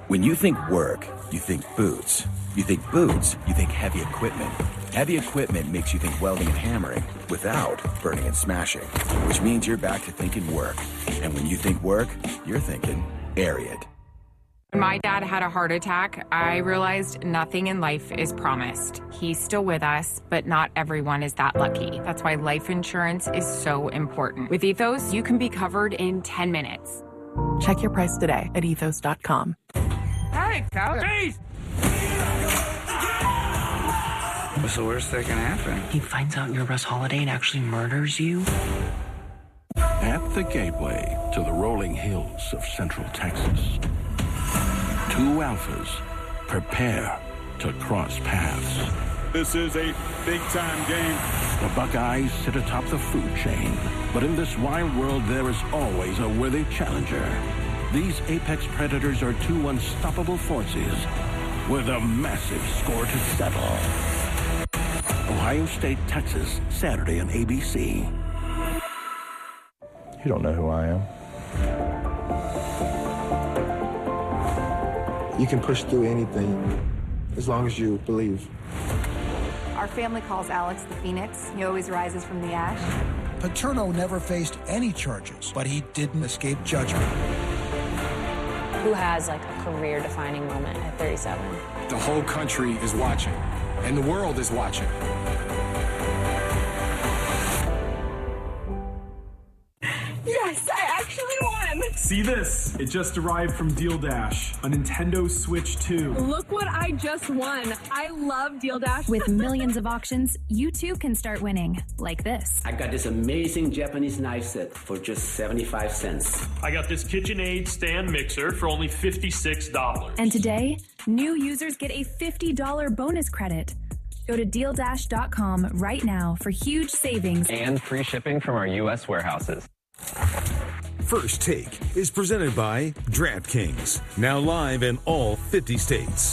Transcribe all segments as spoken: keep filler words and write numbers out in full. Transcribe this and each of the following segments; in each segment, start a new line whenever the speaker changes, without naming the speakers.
When you think work, you think boots. You think boots, you think heavy equipment. Heavy equipment makes you think welding and hammering without burning and smashing, which means you're back to thinking work. And when you think work, you're thinking Ariat.
When my dad had a heart attack, I realized nothing in life is promised. He's still with us, but not everyone is that lucky. That's why life insurance is so important. With Ethos, you can be covered in ten minutes.
Check your price today at ethos dot com.
Hey, Cal.
Jeez! What's the worst that can happen?
He finds out you're Russ Holiday and actually murders you?
At the gateway to the rolling hills of Central Texas, two alphas prepare to cross paths.
This is a big-time game.
The Buckeyes sit atop the food chain, but in this wild world, there is always a worthy challenger. These apex predators are two unstoppable forces with a massive score to settle. Ohio State, Texas, Saturday on A B C.
You don't know who I am.
You can push through anything as long as you believe.
Our family calls Alex the Phoenix. He always rises from the ash.
Paterno never faced any charges, but he didn't escape judgment.
Who has like a career-defining moment at thirty-seven?
The whole country is watching, and the world is watching.
Yes, I actually won!
See this? It just arrived from Deal Dash, a Nintendo Switch two.
Look what I just won. I love Deal Dash.
With millions of auctions, you too can start winning, like this.
I got this amazing Japanese knife set for just seventy-five cents.
I got this KitchenAid stand mixer for only fifty-six dollars.
And today, new users get a fifty dollars bonus credit. Go to deal dash dot com right now for huge savings
and free shipping from our U S warehouses.
First Take is presented by DraftKings, now live in all fifty states.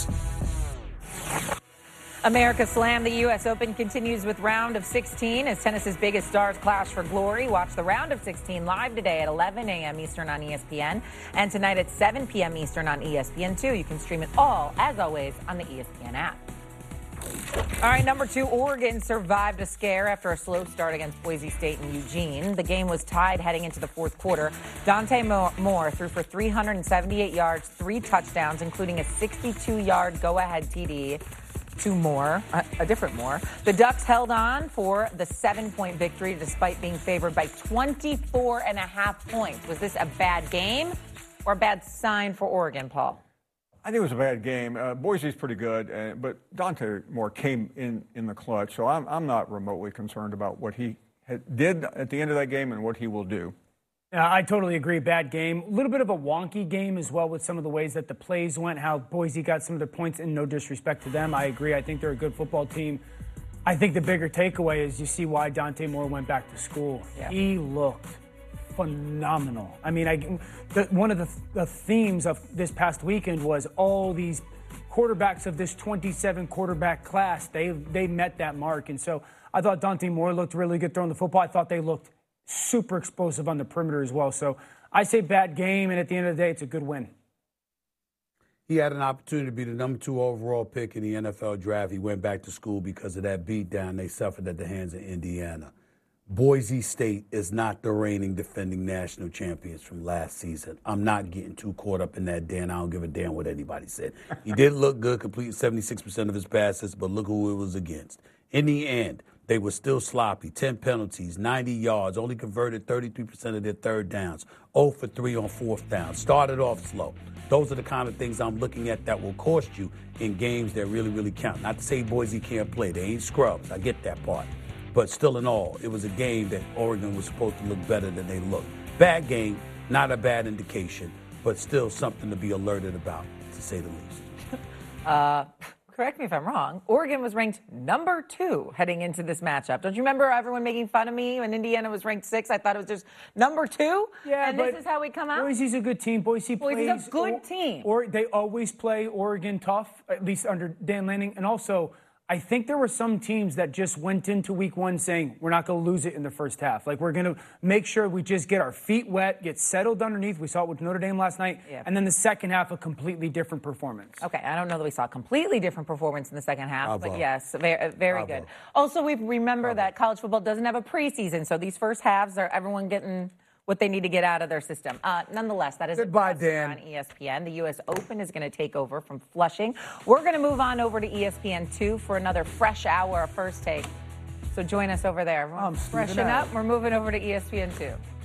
America Slam, the U S Open, continues with round of sixteen as tennis's biggest stars clash for glory. Watch the round of sixteen live today at eleven a.m. Eastern on E S P N and tonight at seven p.m. Eastern on E S P N two. You can stream it all, as always, on the E S P N app. All right, number two, Oregon survived a scare after a slow start against Boise State and Eugene. The game was tied heading into the fourth quarter. Dante Moore threw for three hundred seventy-eight yards, three touchdowns, including a sixty-two yard go-ahead T D to Moore, a, a different Moore. The Ducks held on for the seven-point victory despite being favored by twenty-four and a half points. Was this a bad game or a bad sign for Oregon, Paul?
I think it was a bad game. Uh, Boise's pretty good, uh, but Dante Moore came in in the clutch, so I'm I'm not remotely concerned about what he had, did at the end of that game and what he will do.
Yeah, I totally agree. Bad game. A little bit of a wonky game as well with some of the ways that the plays went, how Boise got some of their points, and no disrespect to them. I agree. I think they're a good football team. I think the bigger takeaway is you see why Dante Moore went back to school. Yeah. He looked phenomenal. I mean, I, the, one of the, the themes of this past weekend was all these quarterbacks of this twenty-seven quarterback class. They they met that mark, and so I thought Dante Moore looked really good throwing the football. I thought they looked super explosive on the perimeter as well. So I say bad game, and at the end of the day, it's a good win.
He had an opportunity to be the number two overall pick in the N F L draft. He went back to school because of that beatdown they suffered at the hands of Indiana. Boise State is not the reigning defending national champions from last season. I'm not getting too caught up in that, Dan. I don't give a damn what anybody said. He did look good, completing seventy-six percent of his passes, but look who it was against. In the end, they were still sloppy. ten penalties, ninety yards, only converted thirty-three percent of their third downs, zero for three on fourth down. Started off slow. Those are the kind of things I'm looking at that will cost you in games that really, really count. Not to say Boise can't play. They ain't scrubs. I get that part. But still in all, it was a game that Oregon was supposed to look better than they looked. Bad game, not a bad indication, but still something to be alerted about, to say the least.
Uh, correct me if I'm wrong. Oregon was ranked number two heading into this matchup. Don't you remember everyone making fun of me when Indiana was ranked six? I thought it was just number two.
Yeah,
and
but
this is how we come out?
Boise's a good team. Boise
Boise's
plays.
a good
or,
team.
Or they always play Oregon tough, at least under Dan Lanning. And also, I think there were some teams that just went into week one saying, we're not going to lose it in the first half. Like, we're going to make sure we just get our feet wet, get settled underneath. We saw it with Notre Dame last night.
Yeah.
And then the second half, a completely different performance.
Okay, I don't know that we saw a completely different performance in the second half,
Bravo.
but yes, very, very good. Also, we remember
Bravo.
that college football doesn't have a preseason, so these first halves are everyone getting what they need to get out of their system. Uh, nonetheless, that is
Goodbye,
it
Dan.
on E S P N. The U S Open is going to take over from Flushing. We're going to move on over to E S P N two for another fresh hour of First Take. So join us over there.
I'm
Freshen
Stephen
up.
Adams.
We're moving over to E S P N two.